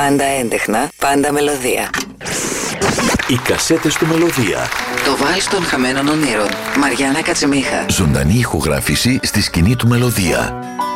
Πάντα έντεχνα, πάντα μελωδία. Οι κασέτες του Μελωδία. Το βάλς των χαμένων ονείρων. Μαριάννα Κατσιμίχα. Ζωντανή ηχογράφηση στη σκηνή του Μελωδία.